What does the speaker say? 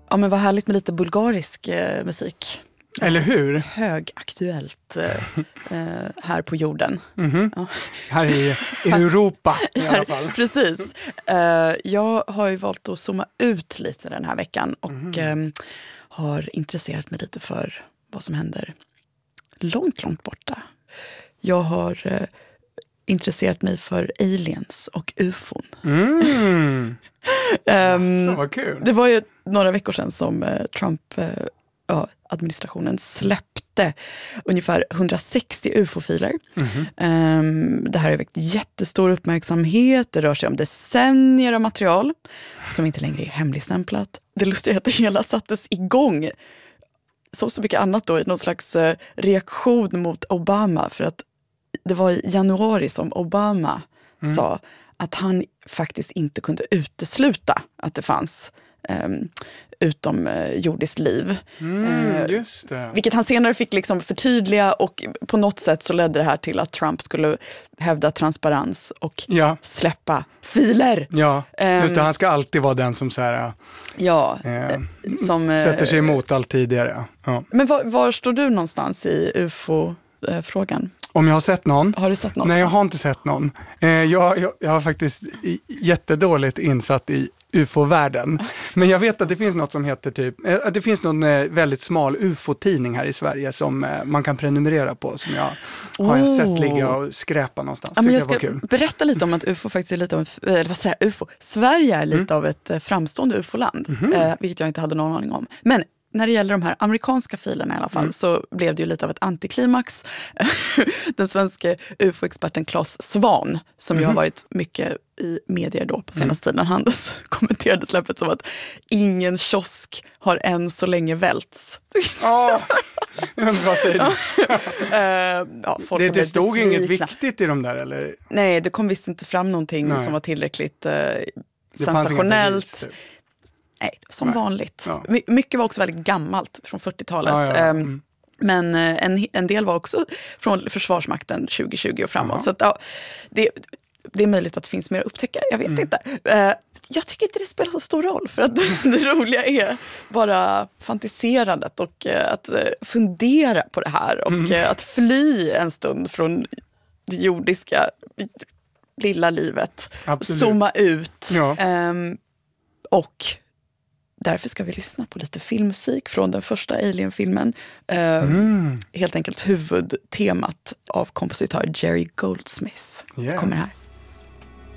Ja, men vad härligt med lite bulgarisk musik. Eller hur? Högaktuellt här på jorden. Ja. Här i Europa i alla fall. Precis. Jag har ju valt att zooma ut lite den här veckan och har intresserat mig lite för vad som händer långt borta. Jag har intresserat mig för aliens och ufon. Så vad kul. Det var ju några veckor sedan som Trump-administrationen släppte ungefär 160 ufo-filer. Det här har väckt jättestor uppmärksamhet. Det rör sig om decennier av material som inte längre är hemligstämplat. Det lustiga är att det hela sattes igång som så mycket annat då i någon slags reaktion mot Obama, för att det var i januari som Obama sa att han faktiskt inte kunde utesluta att det fanns utomjordiskt liv. Just det. Vilket han senare fick liksom förtydliga, och på något sätt så ledde det här till att Trump skulle hävda transparens och släppa filer. Ja, just det. Han ska alltid vara den som så här, som sätter sig emot allt tidigare. Ja. Men var står du någonstans i UFO-frågan? Om jag har sett någon? Har du sett någon? Nej, jag har inte sett någon. Jag har faktiskt jättedåligt insatt i UFO-världen. Men jag vet att det finns något som heter det finns någon väldigt smal UFO-tidning här i Sverige som man kan prenumerera på, som jag har sett ligga och skräpa någonstans. Ja, men jag ska berätta lite om att UFO faktiskt är lite av Sverige är lite av ett framstående UFO-land, vilket jag inte hade någon aning om. Men när det gäller de här amerikanska filerna i alla fall så blev det ju lite av ett antiklimax. Den svenska UFO-experten Claes Svan, som ju har varit mycket i medier då på senaste tiden, han kommenterade släppet som att ingen kiosk har än så länge välts. Vad säger du? Det stod besvikna. inget viktigt i de där, eller? Nej, det kom visst inte fram någonting som var tillräckligt sensationellt. Nej, som vanligt. Ja. Mycket var också väldigt gammalt från 40-talet. Men en del var också från Försvarsmakten 2020 och framåt. Så att, det är möjligt att det finns mer att upptäcka. Jag vet inte. Jag tycker inte det spelar så stor roll, för att det roliga är bara fantiserandet och att fundera på det här och att fly en stund från det jordiska lilla livet. Absolut. Zooma ut. Och därför ska vi lyssna på lite filmmusik från den första Alien-filmen. Helt enkelt huvudtemat av kompositör Jerry Goldsmith. Kommer här.